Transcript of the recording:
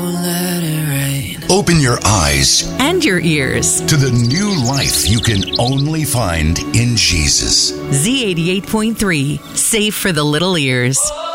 let it rain. Open your eyes and your ears to the new life you can only find in Jesus. Z88.3, safe for the little ears.